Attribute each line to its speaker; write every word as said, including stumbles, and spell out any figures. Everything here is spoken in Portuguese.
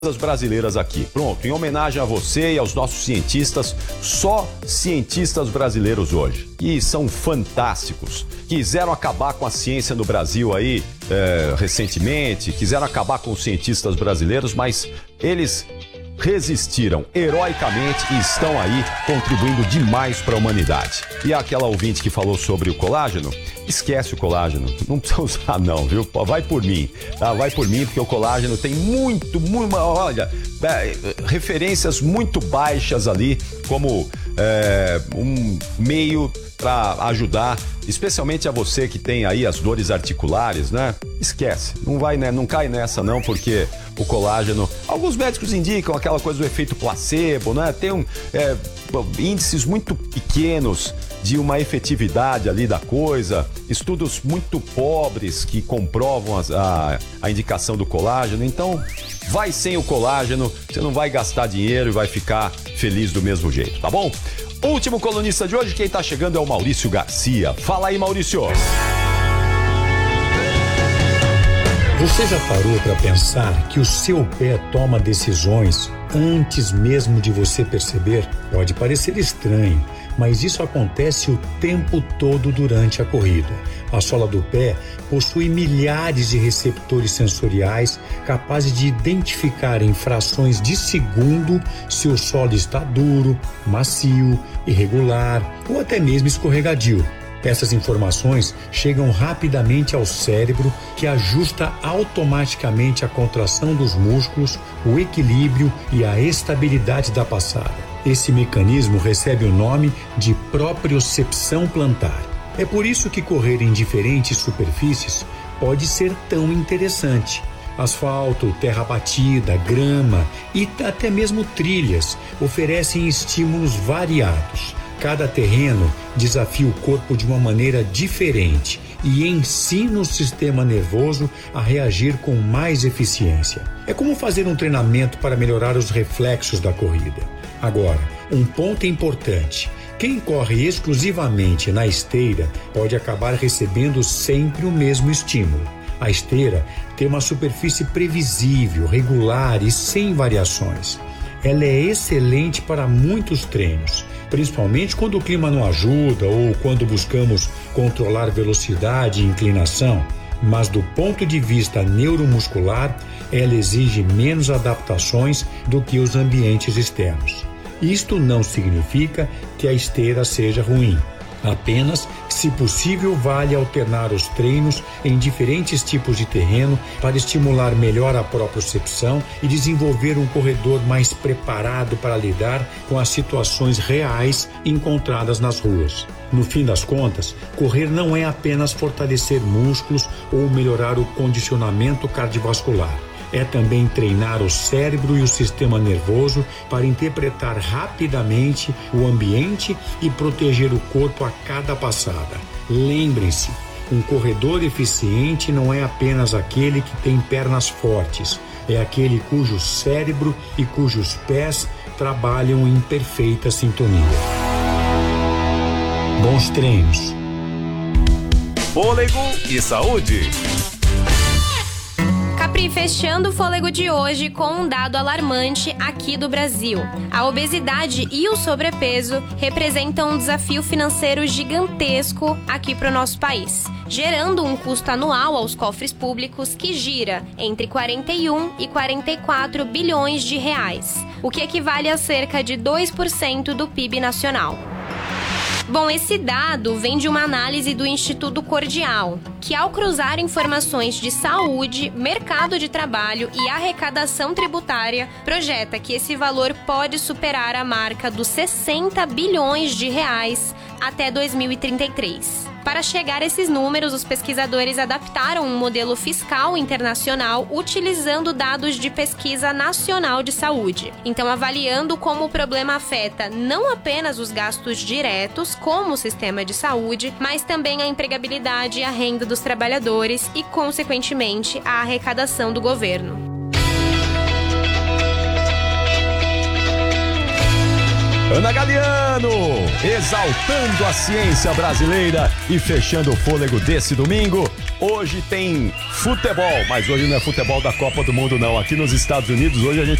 Speaker 1: das brasileiras aqui. Pronto, em homenagem a você e aos nossos cientistas, só cientistas brasileiros hoje. E são fantásticos. Quiseram acabar com a ciência no Brasil aí é, recentemente, quiseram acabar com os cientistas brasileiros, mas eles resistiram heroicamente e estão aí contribuindo demais para a humanidade. E aquela ouvinte que falou sobre o colágeno, esquece o colágeno, não precisa usar não, viu? Vai por mim, tá? Vai por mim, porque o colágeno tem muito, muito, olha, é, referências muito baixas ali, como é, um meio para ajudar, especialmente a você que tem aí as dores articulares, né? Esquece, não vai, né? Não cai nessa não, porque o colágeno, alguns médicos indicam aquela coisa do efeito placebo, né? Tem um, é, índices muito pequenos de uma efetividade ali da coisa, estudos muito pobres que comprovam as, a, a indicação do colágeno. Então, vai sem o colágeno, você não vai gastar dinheiro e vai ficar feliz do mesmo jeito, tá bom? Último colunista de hoje, quem tá chegando é o Maurício Garcia. Fala aí, Maurício.
Speaker 2: Você já parou para pensar que o seu pé toma decisões antes mesmo de você perceber? Pode parecer estranho, mas isso acontece o tempo todo durante a corrida. A sola do pé possui milhares de receptores sensoriais capazes de identificar em frações de segundo se o solo está duro, macio, irregular ou até mesmo escorregadio. Essas informações chegam rapidamente ao cérebro, que ajusta automaticamente a contração dos músculos, o equilíbrio e a estabilidade da passada. Esse mecanismo recebe o nome de propriocepção plantar. É por isso que correr em diferentes superfícies pode ser tão interessante. Asfalto, terra batida, grama e até mesmo trilhas oferecem estímulos variados. Cada terreno desafia o corpo de uma maneira diferente e ensina o sistema nervoso a reagir com mais eficiência. É como fazer um treinamento para melhorar os reflexos da corrida. Agora, um ponto importante: quem corre exclusivamente na esteira pode acabar recebendo sempre o mesmo estímulo. A esteira tem uma superfície previsível, regular e sem variações. Ela é excelente para muitos treinos, principalmente quando o clima não ajuda ou quando buscamos controlar velocidade e inclinação, mas do ponto de vista neuromuscular, ela exige menos adaptações do que os ambientes externos. Isto não significa que a esteira seja ruim. Apenas, se possível, vale alternar os treinos em diferentes tipos de terreno para estimular melhor a propriocepção e desenvolver um corredor mais preparado para lidar com as situações reais encontradas nas ruas. No fim das contas, correr não é apenas fortalecer músculos ou melhorar o condicionamento cardiovascular. É também treinar o cérebro e o sistema nervoso para interpretar rapidamente o ambiente e proteger o corpo a cada passada. Lembrem-se, um corredor eficiente não é apenas aquele que tem pernas fortes, é aquele cujo cérebro e cujos pés trabalham em perfeita sintonia. Bons treinos.
Speaker 3: Fôlego e saúde.
Speaker 4: Capri, fechando o fôlego de hoje com um dado alarmante aqui do Brasil. A obesidade e o sobrepeso representam um desafio financeiro gigantesco aqui para o nosso país, gerando um custo anual aos cofres públicos que gira entre quarenta e um e quarenta e quatro bilhões de reais, o que equivale a cerca de dois por cento do P I B nacional. Bom, esse dado vem de uma análise do Instituto Cordial, que ao cruzar informações de saúde, mercado de trabalho e arrecadação tributária, projeta que esse valor pode superar a marca dos sessenta bilhões de reais até dois mil e trinta e três. Para chegar a esses números, os pesquisadores adaptaram um modelo fiscal internacional utilizando dados de pesquisa nacional de saúde. Então, avaliando como o problema afeta não apenas os gastos diretos, como o sistema de saúde, mas também a empregabilidade e a renda dos trabalhadores e, consequentemente, a arrecadação do governo.
Speaker 1: Ana Galiano, exaltando a ciência brasileira e fechando o fôlego desse domingo Hoje tem futebol, mas hoje não é futebol da Copa do Mundo, não. Aqui nos Estados Unidos, hoje a gente